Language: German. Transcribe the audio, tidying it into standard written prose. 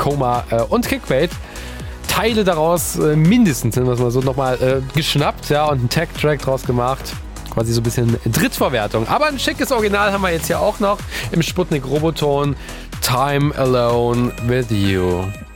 Coma und Kickbait. Teile daraus mindestens, nennen wir es mal so, nochmal geschnappt, ja, und einen Tag-Track draus gemacht. Quasi so ein bisschen Drittverwertung. Aber ein schickes Original haben wir jetzt hier auch noch im Sputnik Roboton. Time Alone with You.